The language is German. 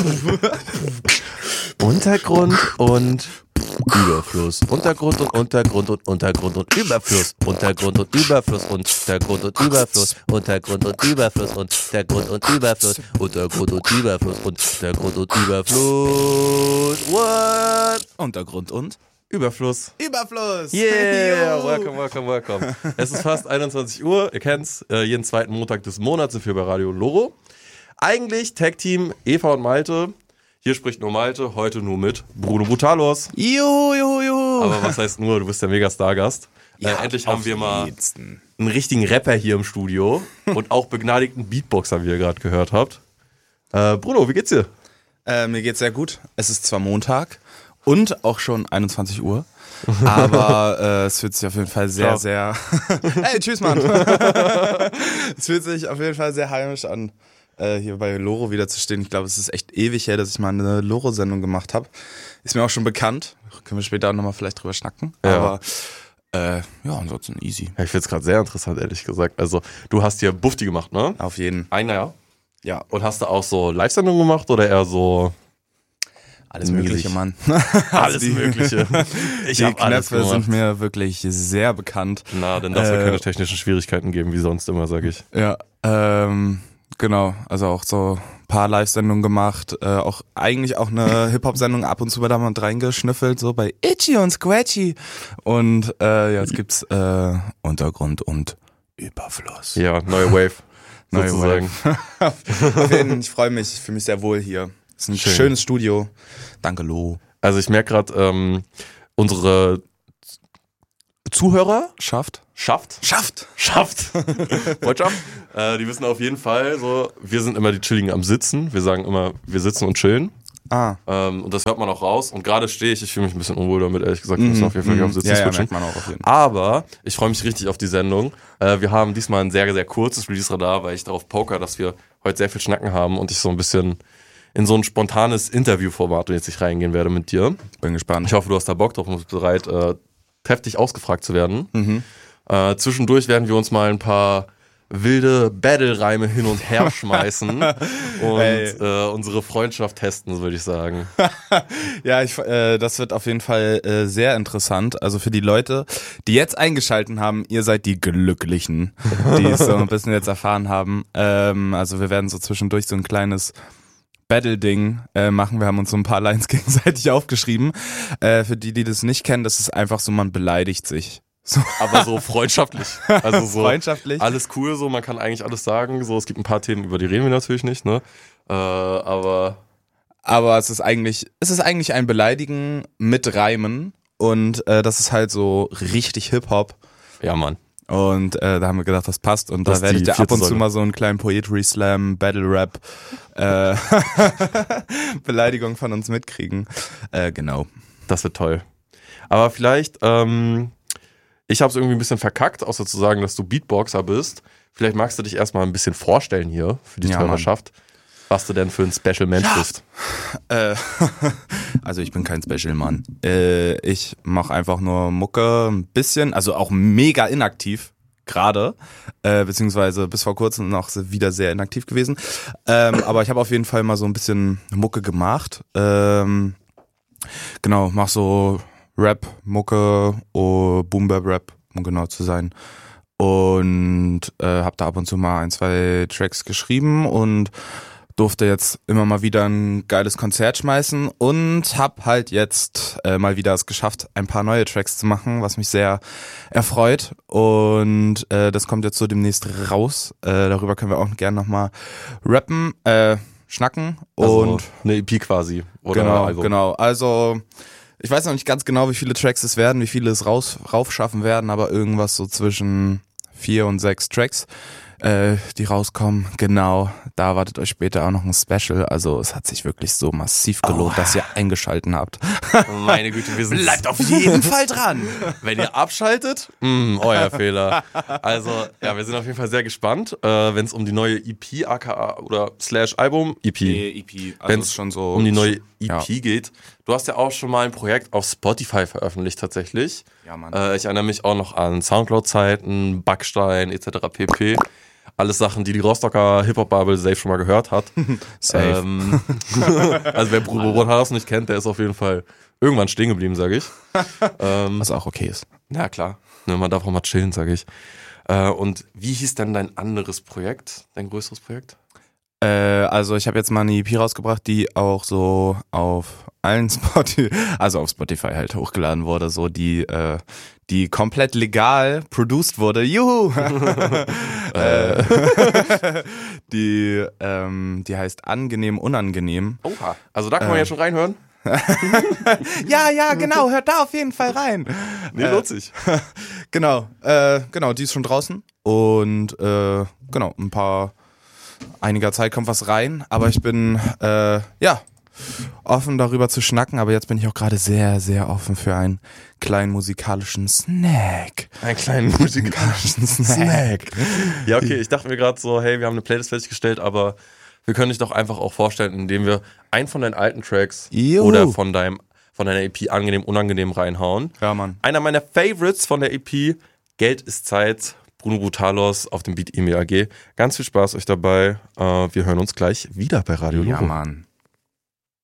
Untergrund und Überfluss. Untergrund und Untergrund und Untergrund und Überfluss. Untergrund und Überfluss. Untergrund und Überfluss. Untergrund und Überfluss. Untergrund und Überfluss. Untergrund und Überfluss. Untergrund und Überfluss. What? Untergrund und Überfluss. Überfluss. Yeah, welcome. Es ist fast 21 Uhr, ihr kennt's, jeden zweiten Montag des Monats sind wir bei Radio Loro. Eigentlich Tag-Team Eva und Malte. Hier spricht nur Malte, heute nur mit Bruno Brutalos. Jo. Aber was heißt nur, du bist der Mega-Star-Gast. Ja, endlich haben wir mal jeden. einen richtigen Rapper hier im Studio und auch begnadigten Beatboxer, wie ihr gerade gehört habt. Bruno, wie geht's dir? Mir geht's sehr gut. Es ist zwar Montag und auch schon 21 Uhr, aber es fühlt sich auf jeden Fall sehr... Hey, tschüss, Mann! Es fühlt sich auf jeden Fall sehr heimisch an, hier bei Loro wieder zu stehen. Ich glaube, es ist echt ewig her, dass ich mal eine Loro-Sendung gemacht habe. Ist mir auch schon bekannt. Können wir später nochmal vielleicht drüber schnacken. Ja. Aber ansonsten easy. Ja, ich find's gerade sehr interessant, ehrlich gesagt. Also, du hast hier Bufti gemacht, ne? Auf jeden. Ein Jahr. Ja. Und hast du auch so Live-Sendungen gemacht oder eher so... Alles Mögliche, Mann. Alles Mögliche. Die Knöpfe sind mir wirklich sehr bekannt. Na, denn das wird keine technischen Schwierigkeiten geben, wie sonst immer, sag ich. Ja, genau. Also auch so ein paar Live-Sendungen gemacht. Auch eigentlich auch eine Hip-Hop-Sendung ab und zu da mal reingeschnüffelt, so bei Itchy und Scratchy. Und jetzt gibt's Untergrund und Überfluss. Ja, neue Wave. Neue sozusagen. Auf jeden Fall, ich freue mich, ich fühle mich sehr wohl hier. Es ist ein schönes Studio. Danke, Lo. Also ich merke gerade, unsere Zuhörer Schafft. Freundschaft, die wissen auf jeden Fall so, wir sind immer die Chilligen am Sitzen. Wir sagen immer, wir sitzen und chillen. Und das hört man auch raus. Und gerade stehe ich fühle mich ein bisschen unwohl damit, ehrlich gesagt. Wir müssen auf jeden Fall hier auf Sitzen switchen. merkt man auch auf jeden Fall. Aber ich freue mich richtig auf die Sendung. Wir haben diesmal ein sehr, sehr kurzes Release-Radar, weil ich darauf poker, dass wir heute sehr viel Schnacken haben und ich so ein bisschen in so ein spontanes Interviewformat jetzt nicht reingehen werde mit dir. Bin gespannt. Ich hoffe, du hast da Bock drauf und bist bereit, kräftig ausgefragt zu werden. Zwischendurch werden wir uns mal ein paar wilde Battle-Reime hin und her schmeißen und unsere Freundschaft testen, würde ich sagen. Ja, das wird auf jeden Fall sehr interessant. Also für die Leute, die jetzt eingeschalten haben, ihr seid die Glücklichen, die es so ein bisschen jetzt erfahren haben. Also wir werden so zwischendurch so ein kleines Battle-Ding machen. Wir haben uns so ein paar Lines gegenseitig aufgeschrieben. Für die das nicht kennen, das ist einfach so, man beleidigt sich. So. Aber so freundschaftlich. Also so freundschaftlich. Alles cool, so man kann eigentlich alles sagen. So, es gibt ein paar Themen, über die reden wir natürlich nicht, ne? Aber es ist eigentlich ein Beleidigen mit Reimen und das ist halt so richtig Hip-Hop. ja, Mann. Und da haben wir gedacht, das passt. Und Das da werde ich ist die dir ab und vierte zu Säule. mal so einen kleinen Poetry Slam, Battle Rap Beleidigung von uns mitkriegen. Genau. Das wird toll. Aber vielleicht, ich habe es irgendwie ein bisschen verkackt, außer zu sagen, dass du Beatboxer bist. Vielleicht magst du dich erstmal ein bisschen vorstellen hier für die Ja, Hörerschaft, was du denn für ein Special Mensch bist. Also ich bin kein Special Mann. Ich mache einfach nur Mucke, ein bisschen, also auch mega inaktiv gerade, beziehungsweise bis vor kurzem noch wieder sehr inaktiv gewesen. Aber ich habe auf jeden Fall mal so ein bisschen Mucke gemacht. Genau, mach so Rap, Mucke, Boom-Bap-Rap, um genau zu sein. Und habe da ab und zu mal 1, 2 Tracks geschrieben und durfte jetzt immer mal wieder ein geiles Konzert schmeißen und hab halt jetzt mal wieder es geschafft, ein paar neue Tracks zu machen, was mich sehr erfreut. Und das kommt jetzt so demnächst raus. Darüber können wir auch gerne nochmal rappen, schnacken. Also Und eine EP quasi. Oder ein Album. Genau. Also ich weiß noch nicht ganz genau, wie viele Tracks es werden, wie viele es raufschaffen werden, aber irgendwas so zwischen 4 und 6 Tracks, die rauskommen. Genau, da erwartet euch später auch noch ein Special. Also es hat sich wirklich so massiv gelohnt, dass ihr eingeschalten habt. Meine Güte, wir sind... Bleibt auf jeden Fall dran. Wenn ihr abschaltet, euer Fehler. Also, ja, wir sind auf jeden Fall sehr gespannt, wenn es um die neue EP, aka oder /Album, EP. EP, also Wenn ist es schon so um die neue EP ja. geht. Du hast ja auch schon mal ein Projekt auf Spotify veröffentlicht tatsächlich. Ja, Mann. Ich erinnere mich auch noch an Soundcloud-Zeiten, Backstein etc. pp. Alles Sachen, die Rostocker Hip-Hop-Bubble safe schon mal gehört hat. Safe. Also wer Bruno Haas nicht kennt, der ist auf jeden Fall irgendwann stehen geblieben, sage ich. Was auch okay ist. Na klar, ne, man darf auch mal chillen, sage ich. Und wie hieß denn dein anderes Projekt, dein größeres Projekt? Also ich habe jetzt mal eine EP rausgebracht, die auch so auf allen auf Spotify halt hochgeladen wurde, so die komplett legal produced wurde. Juhu! Die heißt Angenehm Unangenehm. Oha, also da kann man ja schon reinhören. Ja, genau, hört da auf jeden Fall rein. Nee, lohnt sich. Genau, die ist schon draußen und genau, einiger Zeit kommt was rein, aber ich bin offen darüber zu schnacken, aber jetzt bin ich auch gerade sehr, sehr offen für einen kleinen musikalischen Snack. Einen kleinen musikalischen Snack. Ja, okay, ich dachte mir gerade so, hey, wir haben eine Playlist fertiggestellt, aber wir können dich doch einfach auch vorstellen, indem wir einen von deinen alten Tracks oder von deiner EP Angenehm Unangenehm reinhauen. Ja, Mann. Einer meiner Favorites von der EP, Geld ist Zeit, Bruno Brutalos auf dem Beat E-Mail AG. Ganz viel Spaß euch dabei. Wir hören uns gleich wieder bei Radio Loro. Ja, Mann.